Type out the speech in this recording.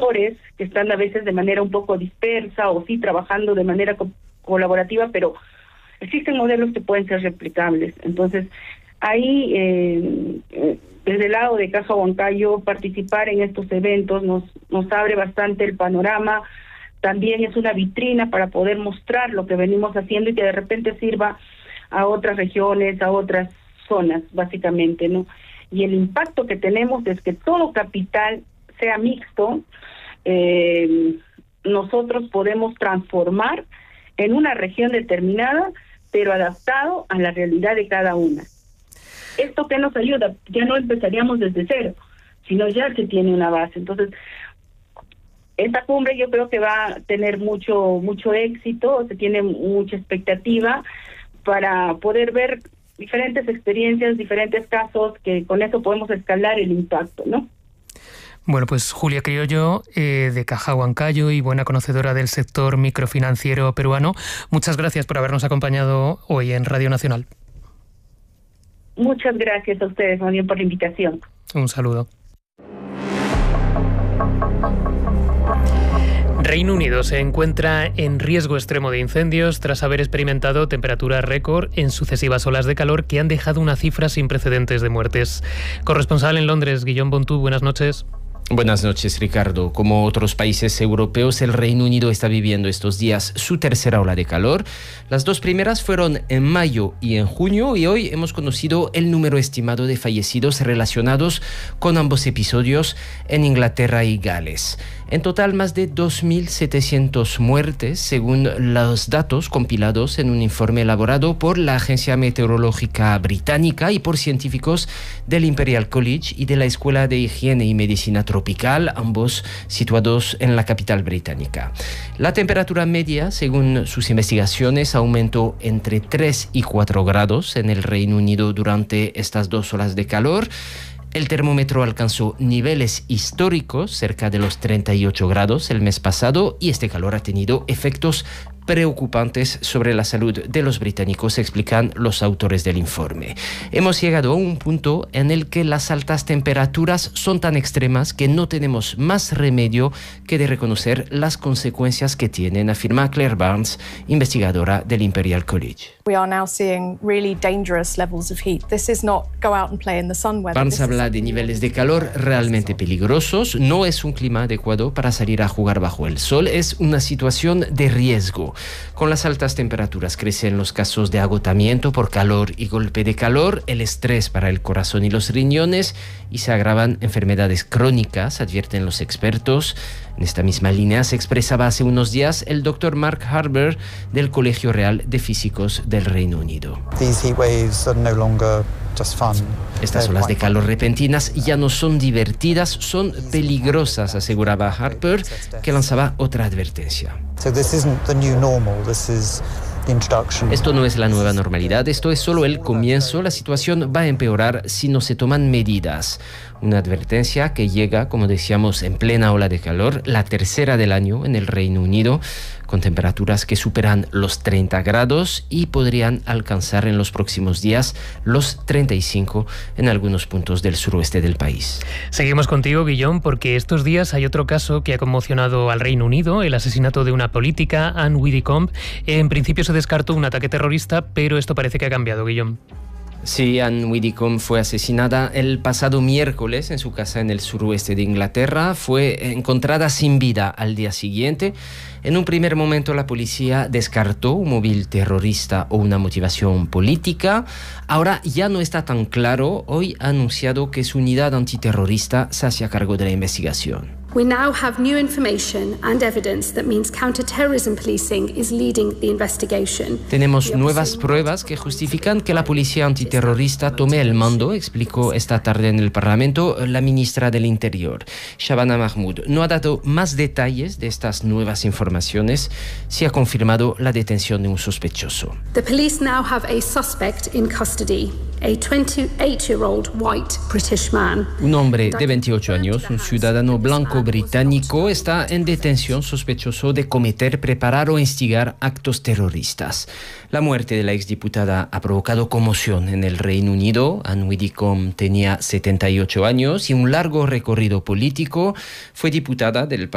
actores que están a veces de manera un poco dispersa o sí trabajando de manera colaborativa, pero existen modelos que pueden ser replicables. Entonces, ahí, desde el lado de Caja Huancayo, participar en estos eventos nos abre bastante el panorama. También es una vitrina para poder mostrar lo que venimos haciendo y que de repente sirva a otras regiones, a otras zonas, básicamente, ¿no? Y el impacto que tenemos es que todo capital sea mixto, nosotros podemos transformar en una región determinada, pero adaptado a la realidad de cada una. ¿Esto qué nos ayuda? Ya no empezaríamos desde cero, sino ya se tiene una base. Entonces, esta cumbre yo creo que va a tener mucho éxito, se tiene mucha expectativa para poder ver diferentes experiencias, diferentes casos, que con eso podemos escalar el impacto, ¿no? Bueno, pues Julia Criollo, de Caja Huancayo y buena conocedora del sector microfinanciero peruano, muchas gracias por habernos acompañado hoy en Radio Nacional. Muchas gracias a ustedes, más bien, por la invitación. Un saludo. Reino Unido se encuentra en riesgo extremo de incendios tras haber experimentado temperaturas récord en sucesivas olas de calor que han dejado una cifra sin precedentes de muertes. Corresponsal en Londres, Guillaume Bontú, buenas noches. Buenas noches, Ricardo. Como otros países europeos, el Reino Unido está viviendo estos días su tercera ola de calor. Las dos primeras fueron en mayo y en junio, y hoy hemos conocido el número estimado de fallecidos relacionados con ambos episodios en Inglaterra y Gales. En total, más de 2.700 muertes, según los datos compilados en un informe elaborado por la Agencia Meteorológica Británica y por científicos del Imperial College y de la Escuela de Higiene y Medicina Tropical, ambos situados en la capital británica. La temperatura media, según sus investigaciones, aumentó entre 3 y 4 grados en el Reino Unido durante estas dos olas de calor. El termómetro alcanzó niveles históricos cerca de los 38 grados el mes pasado y este calor ha tenido efectos preocupantes sobre la salud de los británicos, explican los autores del informe. Hemos llegado a un punto en el que las altas temperaturas son tan extremas que no tenemos más remedio que de reconocer las consecuencias que tienen, afirma Claire Barnes, investigadora del Imperial College. Barnes habla de niveles de calor realmente peligrosos. No es un clima adecuado para salir a jugar bajo el sol, es una situación de riesgo. Con las altas temperaturas crecen los casos de agotamiento por calor y golpe de calor, el estrés para el corazón y los riñones y se agravan enfermedades crónicas, advierten los expertos. En esta misma línea se expresaba hace unos días el doctor Mark Harber del Colegio Real de Físicos del Reino Unido. Estas olas de calor repentinas ya no son divertidas, son peligrosas, aseguraba Harper, que lanzaba otra advertencia. Esto no es la nueva normalidad, esto es solo el comienzo. La situación va a empeorar si no se toman medidas. Una advertencia que llega, como decíamos, en plena ola de calor, la tercera del año en el Reino Unido, con temperaturas que superan los 30 grados y podrían alcanzar en los próximos días los 35 en algunos puntos del suroeste del país. Seguimos contigo, Guillaume, porque estos días hay otro caso que ha conmocionado al Reino Unido, el asesinato de una política, Anne Widdecombe. En principio se descartó un ataque terrorista, pero esto parece que ha cambiado, Guillaume. Sí, Anne Widdecombe fue asesinada el pasado miércoles en su casa en el suroeste de Inglaterra. Fue encontrada sin vida al día siguiente. En un primer momento la policía descartó un móvil terrorista o una motivación política. Ahora ya no está tan claro. Hoy ha anunciado que su unidad antiterrorista se hace cargo de la investigación. We now have new information and evidence that means counter-terrorism policing is leading the investigation. Tenemos nuevas pruebas que justifican que la policía antiterrorista tome el mando, explicó esta tarde en el Parlamento la ministra del Interior, Shabana Mahmood. No ha dado más detalles de estas nuevas informaciones. Se ha confirmado la detención de un sospechoso. The police now have a suspect in custody, a 28-year-old white British man. Un hombre de 28 años, un ciudadano blanco británico, está en detención sospechoso de cometer, preparar o instigar actos terroristas. La muerte de la exdiputada ha provocado conmoción en el Reino Unido. Anne Widdecombe tenía 78 años y un largo recorrido político. Fue diputada del